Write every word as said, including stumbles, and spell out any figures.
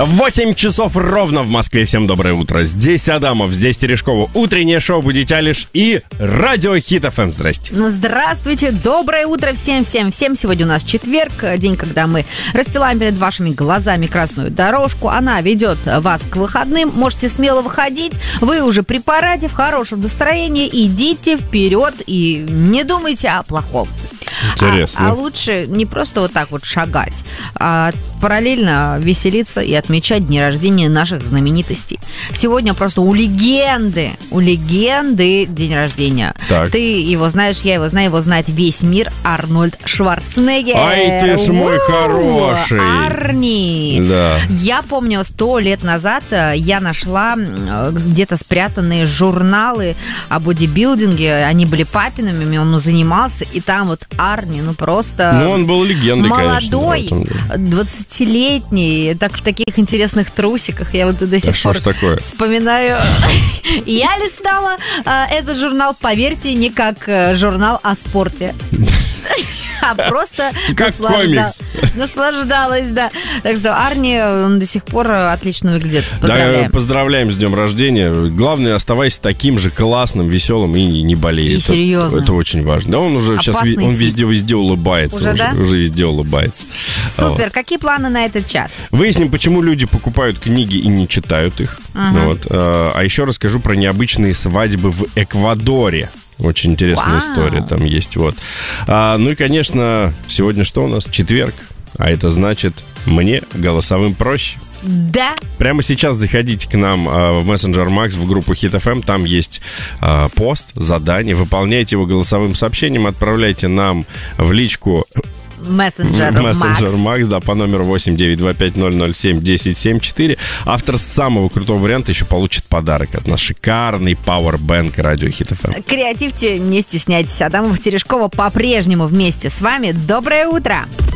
восемь часов ровно в Москве. Всем доброе утро. Здесь Адамов, здесь Терешкова. Утреннее шоу «Будите Алиш» и радио Хит эф эм. Здрасте. Ну, здравствуйте, доброе утро всем, всем, всем. Сегодня у нас четверг, день, когда мы расстилаем перед вашими глазами красную дорожку. Она ведет вас к выходным. Можете смело выходить. Вы уже при параде, в хорошем настроении. Идите вперед и не думайте о плохом. Интересно. А, а лучше не просто вот так вот шагать, а параллельно веселиться и отмечать дни рождения наших знаменитостей. Сегодня просто у легенды, у легенды день рождения. Так. Ты его знаешь, я его знаю, его знает весь мир. Арнольд Шварценеггер. Ай, ты ж мой хороший. Арни. Да. Я помню, сто лет назад я нашла где-то спрятанные журналы о бодибилдинге. Они были папиными, он занимался, и там вот Арни, ну просто... Ну, он был легендой, молодой, конечно. двадцатилетний, так в таких интересных трусиках. Я вот до сих а пор что ж такое? Вспоминаю. Я листала этот журнал, поверьте, не как журнал о спорте. А просто как наслажда... комикс. наслаждалась, да. Так что Арни, он до сих пор отлично выглядит. Поздравляем. Да, поздравляем с днем рождения. Главное, оставайся таким же классным, веселым и не болей. И это, серьезно. Это очень важно. Да, он уже Опасный сейчас он везде-везде улыбается. Уже, уже, да? уже везде улыбается. Супер. Вот. Какие планы на этот час? Выясним, почему люди покупают книги и не читают их. Uh-huh. Вот. А еще расскажу про необычные свадьбы в Эквадоре. Очень интересная Вау. история там есть. Вот. А, ну и, конечно, сегодня что у нас? Четверг. А это значит, мне голосовым проще. Да. Прямо сейчас заходите к нам а, в Messenger Max, в группу Hit эф эм. Там есть а, пост, задание. Выполняйте его голосовым сообщением. Отправляйте нам в личку... Мессенджер Мессенджер Макс, да, по номеру восемь девять два пять ноль ноль семь десять семьдесят четыре. Автор самого крутого варианта еще получит подарок от нас. Шикарный пауэрбэнк радио Хит эф эм. Креативьте, не стесняйтесь. Адамов, Терешкова по-прежнему вместе с вами. Доброе утро!